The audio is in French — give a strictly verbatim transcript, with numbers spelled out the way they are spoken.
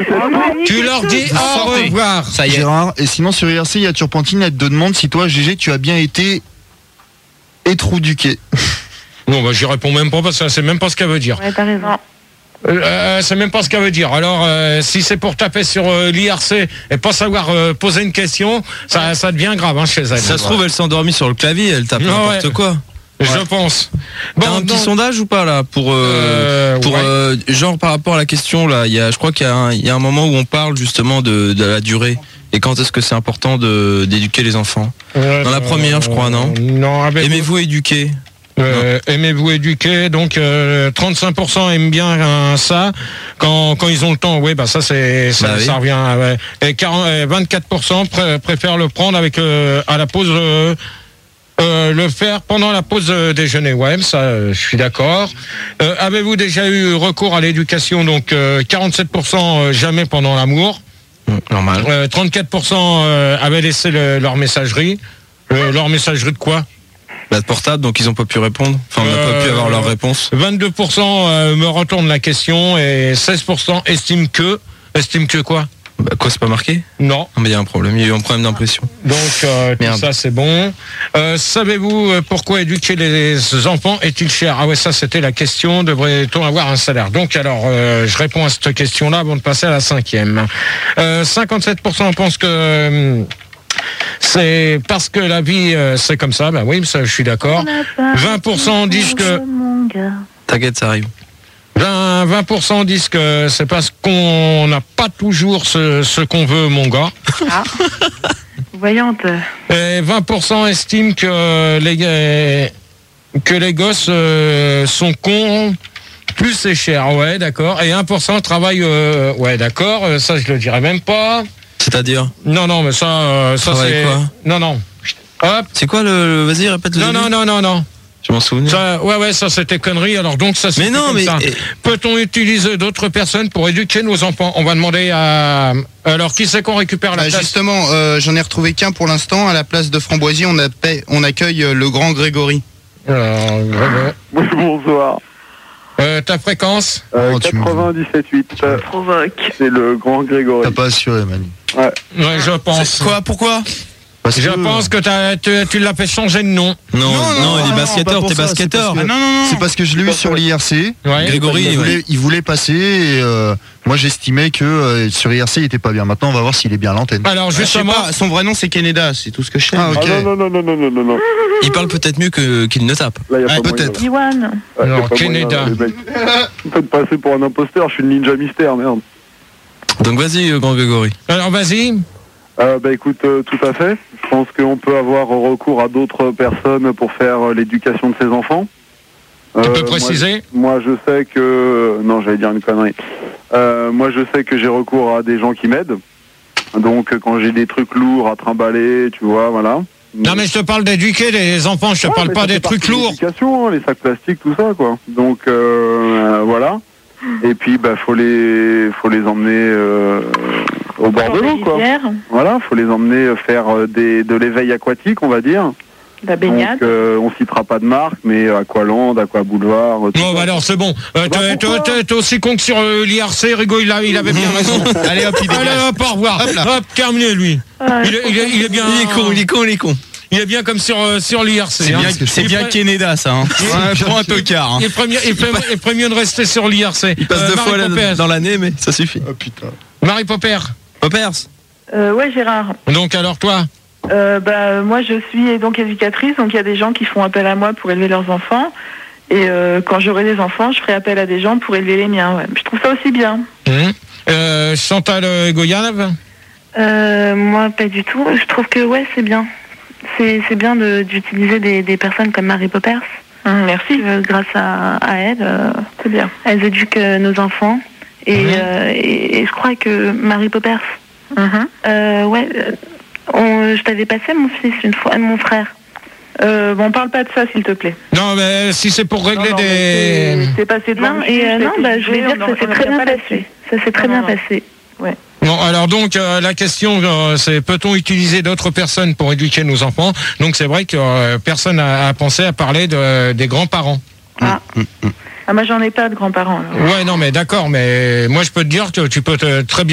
Tu leur dis au revoir. Ça y est. Gérard, et sinon sur I R C, il y a Turpentine, elle te demande si toi, Gégé, tu as bien été étrouduqué. Non, bah, j'y réponds même pas parce que c'est même pas ce qu'elle veut dire. Ouais, t'as raison. Euh, c'est même pas ce qu'elle veut dire. Alors, euh, si c'est pour taper sur euh, l'I R C et pas savoir euh, poser une question, ça, ça devient grave hein, chez elle. Ça se trouve, elle s'est endormie sur le clavier, elle tape Non, n'importe ouais. quoi. Je Ouais. pense. T'as un petit donc- sondage ou pas là pour euh, Euh, pour ouais. euh, genre par rapport à la question là, il y a je crois qu'il y a un, il y a un moment où on parle justement de, de la durée et quand est-ce que c'est important de d'éduquer les enfants. Euh, Dans la première, je crois, non Non, avec Aimez-vous éduquer? Euh, aimez-vous éduquer, donc euh, trente-cinq pour cent aiment bien euh, ça quand, quand ils ont le temps. Oui, bah ça c'est ça, Bah oui. ça revient. Ouais. Et quarante, euh, vingt-quatre pour cent pré- préfèrent le prendre avec euh, à la pause. Euh, euh, le faire pendant la pause euh, déjeuner. Ouais, ça, euh, je suis d'accord. Euh, avez-vous déjà eu recours à l'éducation? Donc euh, quarante-sept pour cent euh, jamais pendant l'amour. Normal. Euh, trente-quatre pour cent euh, avaient laissé le- leur messagerie. Euh, leur messagerie de quoi? Bah, de portable, donc ils ont pas pu répondre. Enfin, on n'a pas pu Euh, avoir leur réponse. vingt-deux pour cent euh, me retournent la question et seize pour cent estiment que. Estiment que quoi? Bah, quoi, c'est pas marqué? Non. Ah, mais il y a un problème, il y a eu un problème d'impression. Donc euh, tout Merde. ça c'est bon. Euh, savez-vous euh, pourquoi éduquer les enfants est-il cher? Ah ouais, ça c'était la question. Devrait-on avoir un salaire? Donc alors euh, je réponds à cette question-là avant de passer à la cinquième. Euh, cinquante-sept pour cent pensent que euh, c'est parce que la vie euh, c'est comme ça. Ben oui, ça je suis d'accord. vingt pour cent disent que T'inquiète, ça arrive. vingt, vingt pour cent disent que c'est parce qu'on n'a pas toujours ce, ce qu'on veut, mon gars. Ah. Voyante. Et vingt pour cent estiment que les, que les gosses euh, sont cons, plus c'est cher. Ouais, d'accord. Et un pour cent travaillent... Euh, ouais, d'accord. euh, Ça, je le dirais même pas. C'est-à-dire? Non, non, mais ça, euh, ça Travaille c'est... quoi? Non, non. Hop. C'est quoi le, le- vas-y, répète le Non, début. non, non, non, non. Je m'en souviens. Ça, ouais, ouais, ça c'était connerie. Alors donc ça. Mais non, comme mais- ça. et- Peut-on utiliser d'autres personnes pour éduquer nos enfants? On va demander à. Alors qui c'est qu'on récupère la Bah, place? justement, euh, j'en ai retrouvé qu'un pour l'instant. À la place de Framboisier, on, appelle- on accueille euh, le grand Grégory. Alors, Grégory. Oui, bonsoir. Euh, ta fréquence? Euh, Oh, tu me- quatre-vingt-dix-sept huit. Euh, Provoque. C'est le grand Grégory. T'as pas assuré, Manu. Ouais. Ouais, je pense. Quoi? Pourquoi? Parce Je que- pense que t'as- tu, tu l'as fait changer de nom. Non, non, non, il non, est non, basketteur, pas pour t'es ça, basketteur. c'est parce que- non, non, C'est parce que je l'ai eu sur l'I R C. Ouais. Grégory, Il ouais. voulait, il voulait passer et euh, moi j'estimais que euh, sur I R C il était pas bien. Maintenant on va voir s'il est bien à l'antenne. Alors Je sais justement. pas, son vrai nom c'est Canada, c'est tout ce que je sais. Ah, ok. Ah non, non, non, non, non, non, non. Il parle peut-être mieux que qu'il ne tape. Là, y a Ah, pas peut-être. moyen, là. Diwan. Ouais, y a Non, pas moyen, Canada. là, les mecs. Vous me faites passer pour un imposteur, je suis le ninja mystère, merde. Donc vas-y, euh, grand Grégory. Alors vas-y. Euh, bah écoute, euh, tout à fait. Je pense qu'on peut avoir recours à d'autres personnes pour faire euh, l'éducation de ses enfants. Tu Euh, peux moi, préciser? Moi, je sais que... Non, j'allais dire une connerie. Euh, moi, je sais que j'ai recours à des gens qui m'aident. Donc, euh, quand j'ai des trucs lourds à trimballer, tu vois, voilà. Non mais je te parle d'éduquer les enfants. Je te Ouais, parle mais pas ça des fait trucs partie de lourds. l'éducation, hein, les sacs plastiques, tout ça, quoi. Donc, euh, euh, voilà. Et puis, bah, faut les, faut les emmener euh, au bord de l'eau, quoi. Rivière, Voilà, faut les emmener faire euh, des, de l'éveil aquatique, on va dire. la baignade. Donc, euh, on citera pas de marque, mais Aqualand, Aqua Boulevard. euh, tout Bon ça. bah alors c'est bon. Euh, Bah, t'es- pourquoi t'es- T'es aussi con que sur euh, l'I R C. Rigaud il, a- il avait bien raison. Allez hop, il Allez dégage. hop, au revoir. Hop, terminé lui. Ah, Il est, il est- il est bien. Il est con, il est con, il est con. Il est bien comme sur, euh, sur l'I R C. C'est hein. bien, Il c'est bien ferait- Canada, ça. Hein. Ouais, prends un tocard. Hein. Il ferait mieux, il ferait- il ferait mieux de rester sur l'I R C. Il passe Euh, deux Marie fois la- Popper. dans l'année, mais ça suffit. Oh putain. Marie Popper. Poppers. Euh, ouais, Gérard. Donc alors toi? Euh, bah, moi, je suis donc éducatrice, donc il y a des gens qui font appel à moi pour élever leurs enfants. Et euh, quand j'aurai des enfants, je ferai appel à des gens pour élever les miens. Ouais. Je trouve ça aussi bien. Hum. Euh, Chantal euh, Goyave. Euh, moi, pas du tout. Je trouve que ouais, c'est bien. C'est c'est bien de- d'utiliser des, des personnes comme Marie Poppers. Hum, merci. Euh, grâce à, à elles, euh, C'est bien. elles éduquent euh, nos enfants. Et, Mhm. euh, et, et je crois que Marie Poppers, Mhm. euh, ouais, euh, on- je t'avais passé mon fils une fois, mon frère. Euh, bon, parle pas de ça, s'il te plaît. Non mais si c'est pour régler Non, non, des. mais c'est- C'est passé devant Non, le et juge, euh, ça a non, été bah, je voulais jugé, dire on que en- ça on s'est en très revient bien pas passé. là-dessus. Ça s'est très Non, bien non, non. passé. Bon, alors donc euh, la question euh, c'est peut-on utiliser d'autres personnes pour éduquer nos enfants? Donc c'est vrai que euh, personne a, a pensé à parler de, des grands-parents. Ah. Ah, moi, j'en ai pas de grands-parents. alors. Ouais non mais d'accord, mais moi je peux te dire que tu peux te, très bien